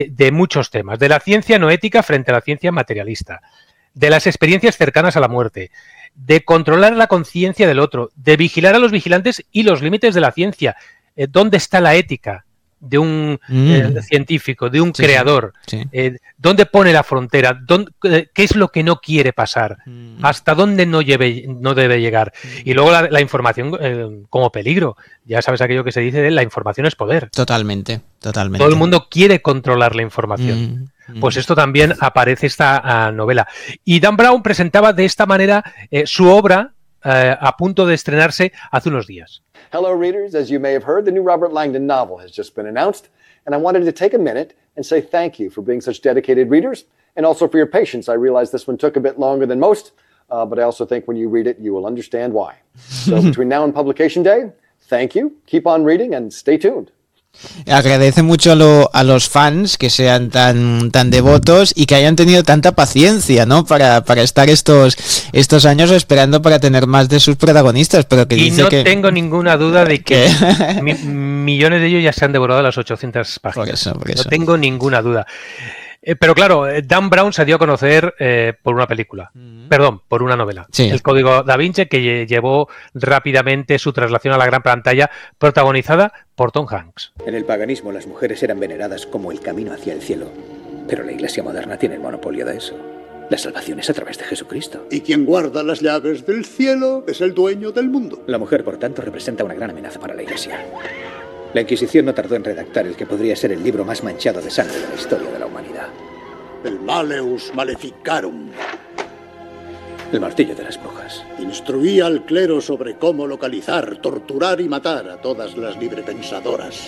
de muchos temas, de la ciencia no ética frente a la ciencia materialista, de las experiencias cercanas a la muerte, de controlar la conciencia del otro, de vigilar a los vigilantes y los límites de la ciencia. ¿Dónde está la ética de un científico, de un creador? Sí. ¿Dónde pone la frontera? ¿Qué es lo que no quiere pasar? ¿Hasta dónde no debe llegar? Y luego la información como peligro. Ya sabes aquello que se dice de la información es poder. Totalmente. Todo el mundo quiere controlar la información. Pues esto también aparece esta novela. Y Dan Brown presentaba de esta manera su obra a punto de estrenarse hace unos días. Hello, readers. As you may have heard, the new Robert Langdon novel has just been announced, and I wanted to take a minute and say thank you for being such dedicated readers, and also for your patience. I realize this one took a bit longer than most, but I also think when you read it, you will understand why. So between now and publication day, thank you, keep on reading, and stay tuned. Agradece mucho a los fans que sean tan devotos y que hayan tenido tanta paciencia, ¿no? Para estar estos años esperando para tener más de sus protagonistas, pero que dice que... tengo ninguna duda de que millones de ellos ya se han devorado las 800 páginas. Por eso. No tengo ninguna duda. Pero claro, Dan Brown se dio a conocer por una película, perdón, por una novela. Sí. El Código Da Vinci, que llevó rápidamente su traslación a la gran pantalla, protagonizada por Tom Hanks. En el paganismo las mujeres eran veneradas como el camino hacia el cielo, pero la Iglesia moderna tiene el monopolio de eso. La salvación es a través de Jesucristo. Y quien guarda las llaves del cielo es el dueño del mundo. La mujer, por tanto, representa una gran amenaza para la Iglesia. La Inquisición no tardó en redactar el que podría ser el libro más manchado de sangre de la historia de la humanidad. El Maleus Maleficarum. El martillo de las brujas. Instruía al clero sobre cómo localizar, torturar y matar a todas las librepensadoras.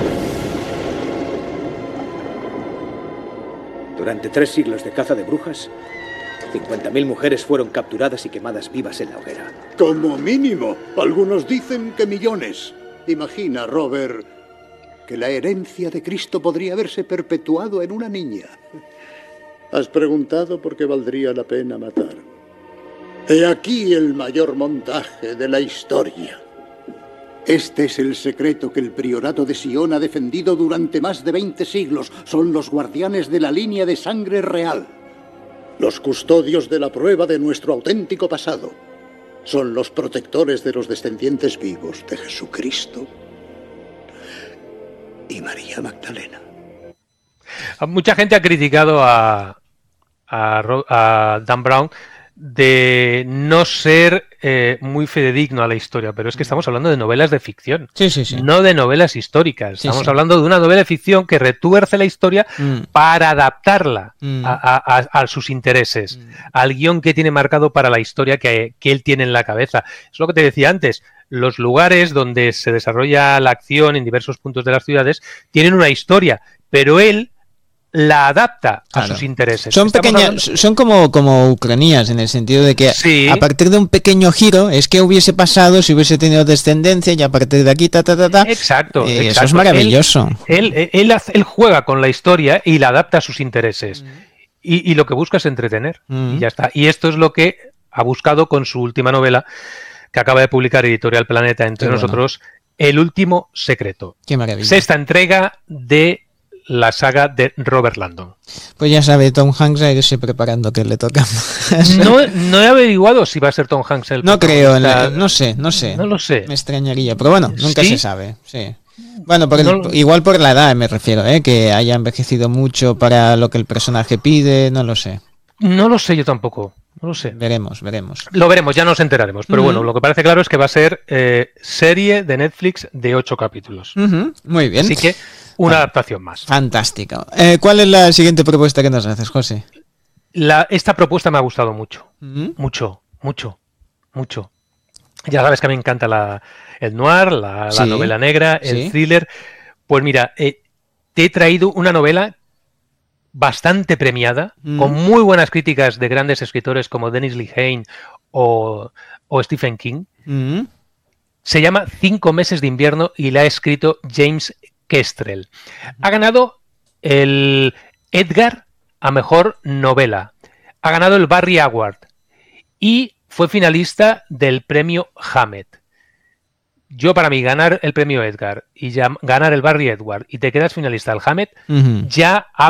Durante 3 siglos de caza de brujas, 50.000 mujeres fueron capturadas y quemadas vivas en la hoguera. Como mínimo. Algunos dicen que millones. Imagina, Robert, que la herencia de Cristo podría haberse perpetuado en una niña. Has preguntado por qué valdría la pena matar. He aquí el mayor montaje de la historia. Este es el secreto que el priorato de Sion ha defendido durante más de 20 siglos. Son los guardianes de la línea de sangre real. Los custodios de la prueba de nuestro auténtico pasado. Son los protectores de los descendientes vivos de Jesucristo y María Magdalena. Mucha gente ha criticado a Dan Brown de no ser muy fidedigno a la historia, pero es que estamos hablando de novelas de ficción, sí. no de novelas históricas. Estamos hablando de una novela de ficción que retuerce la historia para adaptarla a sus intereses, al guión que tiene marcado para la historia que él tiene en la cabeza. Es lo que te decía antes. Los lugares donde se desarrolla la acción en diversos puntos de las ciudades tienen una historia, pero él la adapta a sus intereses. Son pequeñas, son como ucranías, en el sentido de que a partir de un pequeño giro es que hubiese pasado si hubiese tenido descendencia y a partir de aquí Exacto. Eso es maravilloso. Él juega con la historia y la adapta a sus intereses. Y lo que busca es entretener. Y ya está. Y esto es lo que ha buscado con su última novela, que acaba de publicar Editorial Planeta entre nosotros, El último secreto. Qué maravilla. 6ª entrega de la saga de Robert Langdon. Pues ya sabe, Tom Hanks a irse preparando que le toca. No he averiguado si va a ser Tom Hanks el no creo, no sé. No lo sé. Me extrañaría, pero bueno, nunca se sabe. Sí. Bueno, igual por la edad me refiero, que haya envejecido mucho para lo que el personaje pide, no lo sé. No lo sé yo tampoco. No lo sé. Veremos. Lo veremos, ya nos enteraremos. Pero bueno, lo que parece claro es que va a ser serie de Netflix de 8 capítulos. Muy bien. Así que una adaptación más. Fantástico. ¿Cuál es la siguiente propuesta que nos haces, José? Esta propuesta me ha gustado mucho. Mucho. Ya sabes que a mí me encanta el noir, la novela negra, el thriller. Pues mira, te he traído una novela bastante premiada, con muy buenas críticas de grandes escritores como Dennis Lehane o Stephen King. Se llama 5 meses de invierno y la ha escrito James Kestrel. Ha ganado el Edgar a mejor novela. Ha ganado el Barry Award y fue finalista del premio Hammett. yo para mí ganar el premio Edgar y ya ganar el Barry Edward y te quedas finalista al Hammett, ya